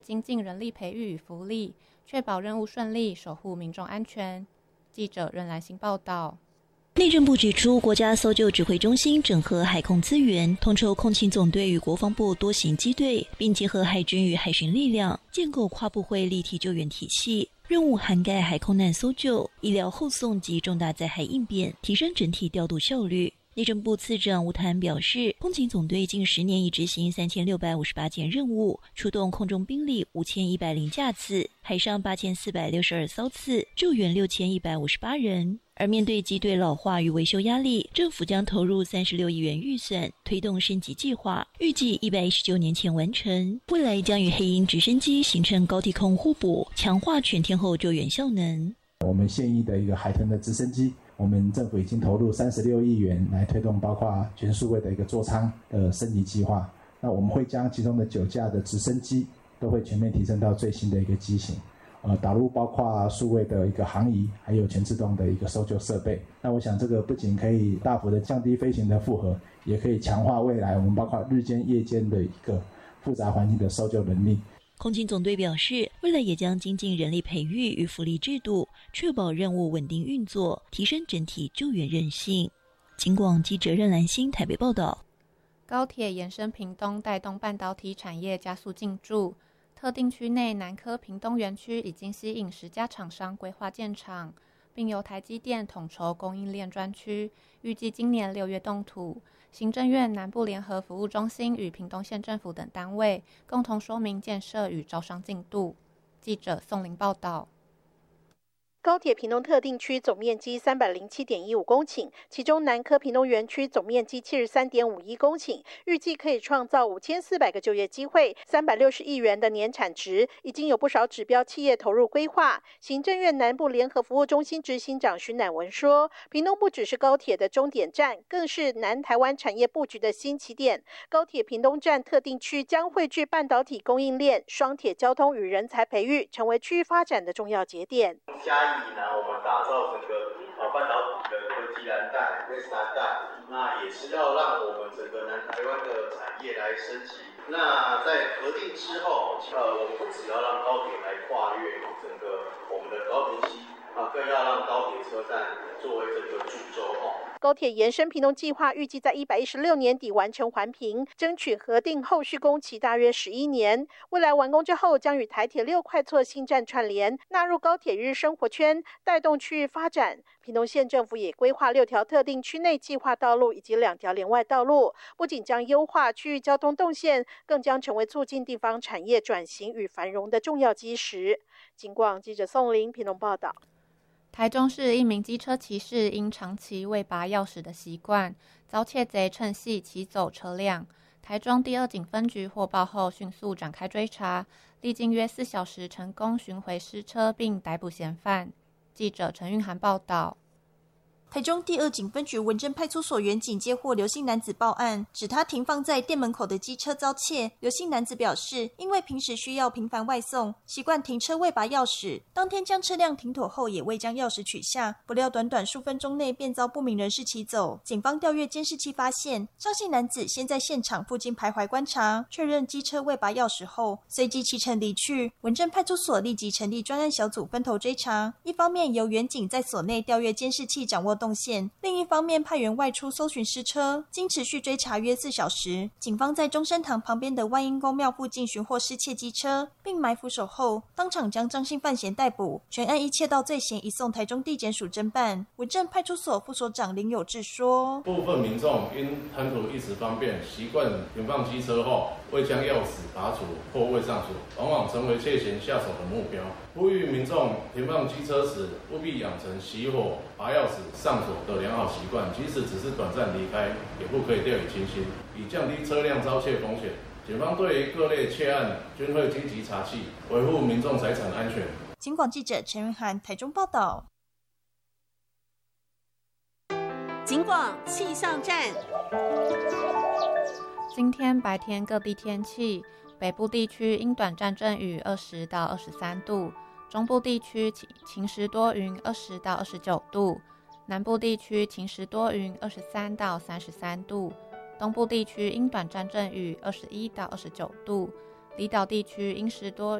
精进人力培育与福利，确保任务顺利，守护民众安全。记者任兰心报道。 内政部指出，国家搜救指挥中心整合海空资源，统筹空勤总队与国防部多型机队，并结合海军与海巡力量，建构跨部会立体救援体系。任务涵盖海空难搜救、医疗后送及重大灾害应变，提升整体调度效率。内政部次长吴谭表示，空勤总队近10年已执行3658件任务，出动空中兵力5100架次，海上8462艘次，救援6158人。而面对机队老化与维修压力，政府将投入36亿元预算，推动升级计划，预计119年前完成。未来将与黑鹰直升机形成高低空互补，强化全天候救援效能。 我们现役的一个海豚的直升机，我们政府已经投入36亿元来推动包括全数位的一个座舱的升级计划。那我们会将其中的9架的直升机都会全面提升到最新的一个机型。导入包括数位的一个航仪，还有全自动的一个搜救设备。那我想这个不仅可以大幅的降低飞行的负荷，也可以强化未来我们包括日间夜间的一个复杂环境的搜救能力。 空勤总队表示，未来也将精进人力培育与福利制度，确保任务稳定运作，提升整体救援韧性。警广记者任兰心台北报道。 高铁延伸屏东，带动半导体产业加速进驻。特定区内南科屏东园区已经吸引10家厂商规划建厂，并由台积电统筹供应链专区，预计今年6月动土。行政院南部联合服务中心与屏东县政府等单位共同说明建设与招商进度。记者宋玲报道。 高铁屏东特定区总面积307.15公顷，其中南科屏东园区总面积73.51公顷，预计可以创造5400个就业机会，360亿元的年产值，已经有不少指标企业投入规划。行政院南部联合服务中心执行长徐乃文说，屏东不只是高铁的终点站，更是南台湾产业布局的新起点。高铁屏东站特定区将汇聚半导体供应链、双铁交通与人才培育，成为区域发展的重要节点。 以南，我们打造整个半导体的科技蓝带、蓝带，那也是要让我们整个南台湾的产业来升级。那在核定之后，我们不只要让高铁来跨越整个我们的高屏溪，更要让高铁车站作为整个主轴。 高铁延伸屏东计划预计在116年底完成环评，争取核定后续工期大约11年。未来完工之后，将与台铁6块厝新站串联，纳入高铁日生活圈，带动区域发展。屏东县政府也规划6条特定区内计划道路以及2条联外道路，不仅将优化区域交通动线，更将成为促进地方产业转型与繁荣的重要基石。警广记者宋玲屏东报道。 台中市一名机车骑士因长期未拔钥匙的习惯，遭窃贼趁隙骑走车辆。台中第2警分局获报后，迅速展开追查，历经约4小时，成功寻回失车并逮捕嫌犯。记者陈韵涵报道。 台中第2警分局文正派出所员警接获刘姓男子报案，指他停放在店门口的机车遭窃。刘姓男子表示，因为平时需要频繁外送，习惯停车未拔钥匙，当天将车辆停妥后也未将钥匙取下，不料短短数分钟内便遭不明人士骑走。警方调阅监视器发现，张姓男子先在现场附近徘徊观察，确认机车未拔钥匙后，随即启程离去。文正派出所立即成立专案小组分头追查，一方面由员警在所内调阅监视器掌握动线，另一方面派员外出搜寻失车。经持续追查约4小时，警方在中山堂旁边的万应公庙附近寻获失窃机车，并埋伏守候，当场将张姓犯嫌逮捕。全案一窃盗罪嫌移送台中地检署侦办。文正派出所副所长林有志说， 部分民众因贪图一时方便，习惯停放机车后未将钥匙拔除或未上锁，往往成为窃嫌下手的目标。呼吁民众停放机车时，务必养成熄火、拔钥匙、上锁的良好习惯，即使只是短暂离开，也不可以掉以轻心，以降低车辆遭窃风险。警方对于各类窃案均会积极查缉，维护民众财产安全。 警广记者陈云涵台中报道。 警广气象站。 今天白天各地天气，北部地区因短暂阵雨20到23度，中部地区晴时多云20到29度，南部地区晴时多云23到33度，东部地区因短暂阵雨21到29度， 离岛地区因时多